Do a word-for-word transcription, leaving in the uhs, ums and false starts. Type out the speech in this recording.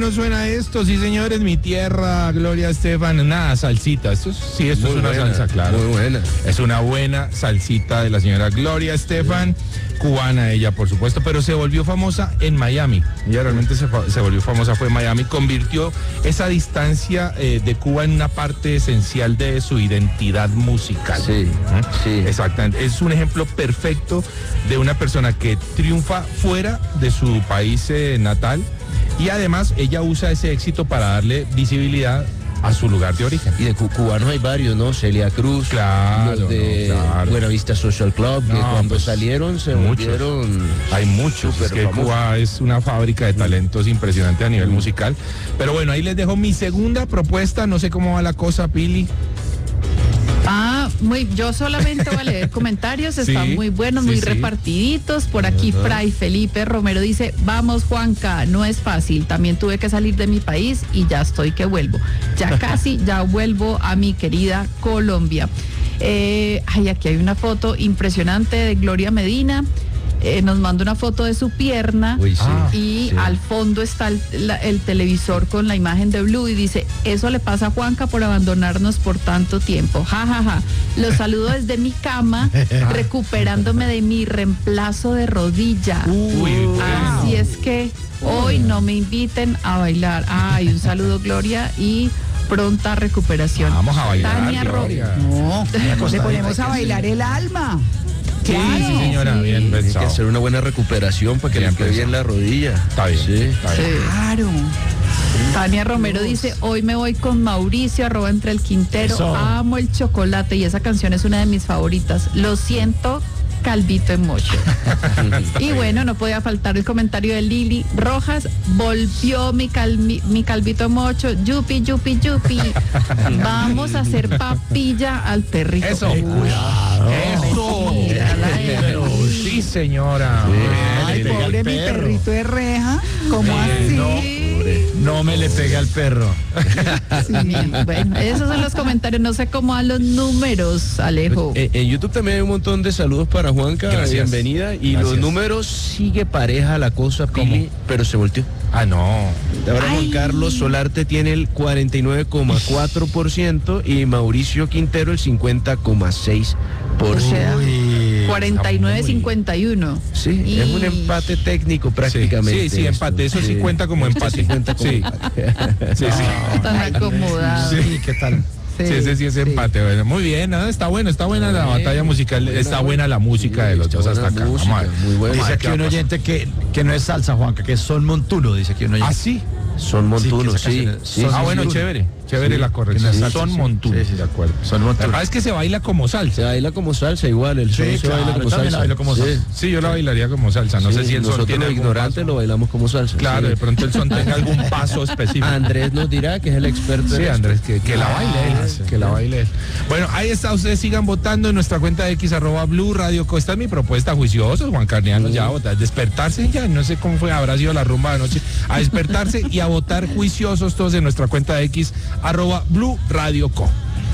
bueno suena esto, sí señores, mi tierra, Gloria Estefan, nada, salsita, esto es, sí, esto Muy es una buena, salsa, claro. Muy buena. Es una buena salsita de la señora Gloria Estefan, cubana ella, por supuesto, pero se volvió famosa en Miami. Ella realmente se, se volvió famosa, fue en Miami, convirtió esa distancia eh, de Cuba en una parte esencial de su identidad musical. Sí, ¿Eh? sí. Exactamente, es un ejemplo perfecto de una persona que triunfa fuera de su país eh, natal y además ella usa ese éxito para darle visibilidad a su lugar de origen. Y de cu- cubanos hay varios, ¿no? Celia Cruz, Claro, los de no, claro. Buenavista Social Club, que No, cuando pues, salieron se muchos. volvieron... Hay muchos, es que Superfamosos. Cuba es una fábrica de talentos impresionante a nivel musical. Pero bueno, ahí les dejo mi segunda propuesta, no sé cómo va la cosa, Pili. Ah, muy, yo solamente voy a leer comentarios, están Sí, muy buenos, sí, muy sí. repartiditos. Por aquí Fray Felipe Romero dice, vamos Juanca, no es fácil, también tuve que salir de mi país y ya estoy que vuelvo. Ya casi, ya vuelvo a mi querida Colombia. Eh, ay, aquí hay una foto impresionante de Gloria Medina. Eh, nos manda una foto de su pierna. Uy, sí. Ah, Y sí. al fondo está el, la- el televisor con la imagen de Blue y dice, eso le pasa a Juanca por abandonarnos por tanto tiempo. Ja, ja, ja. Los saludo desde mi cama, recuperándome de mi reemplazo de rodilla. Uy, Así es que hoy no me inviten a bailar. Ay, un saludo, Gloria, y pronta recuperación. Vamos a bailar, Tania Ro- Gloria. No, le ponemos a bailar el alma. Sí, sí, señora, sí. bien Hay que pensado. hacer una buena recuperación para que Bien le quede bien pensado. la rodilla. Está bien, Sí. está bien. Sí. Claro. Tania Romero dice, hoy me voy con Mauricio, arroba entre el Quintero, Eso. amo el chocolate y esa canción es una de mis favoritas. Lo siento, Calvito en Mocho. Y bueno, no podía faltar el comentario de Lili Rojas, volvió mi, calmi- mi Calvito Mocho, yupi, yupi, yupi. Vamos a hacer papilla al perrito. Eso. Uy, Eso. mírala, Pero sí, señora. Ay, Bien, pobre mi perrito de reja. ¿Cómo así? No me le pegue al perro. Bueno, esos son los comentarios, no sé cómo a los números, Alejo. Eh, en YouTube también hay un montón de saludos para Juanca, Gracias. bienvenida. Y Gracias. los números sigue pareja la cosa, Pili, pero se volteó. Ah, no. Ahora Juan Carlos Solarte tiene el cuarenta y nueve coma cuatro por ciento y Mauricio Quintero el cincuenta coma seis por O sea, ciento. cuarenta y nueve cincuenta y uno. Sí, Y- es un empate técnico prácticamente. Sí, sí, esto. empate, eso sí cuenta como Esto empate. sí cuenta como Sí. empate. Sí, sí. Tan acomodado. Sí. ¿Qué tal? Sí, ese sí es empate. Bueno, muy bien, ¿no? Está bueno, está buena la batalla musical, está buena la música de los dos hasta acá. Vamos a ver. Muy buena. Dice aquí un oyente que, que no es salsa, Juanca, que es Son Montuno, dice aquí un oyente. Ah, sí. Son montunos, Sí, que sí. esa canción- sí, Son Ah, sí, bueno, sí. chévere. Chévere Sí, la corrección. que no es salsa, Son sí. montunos, Sí, sí. de acuerdo. Son La Montuno. verdad es que se baila como salsa. Se baila como salsa igual, el son Sí, se claro, baila como yo también salsa. la bailo como Sí. salsa. Sí, yo la bailaría como salsa. No Sí, sé si el son nosotros tiene los algún ignorantes paso. lo bailamos como salsa. Claro, sí. de pronto el son tenga algún paso específico. Andrés nos dirá que es el experto en Sí, esto. Andrés, que, que la Ah, baile él, sí. que la baile él. Bueno, ahí está, ustedes sigan votando en nuestra cuenta de X, arroba Blue Radio Co. Esta es mi propuesta, juiciosos, Juan Carniano, ya a votar, despertarse ya, no sé cómo fue, habrá sido la rumba de anoche, a despertarse y a votar juiciosos todos en nuestra cuenta de X, arroba Blue Radio Co.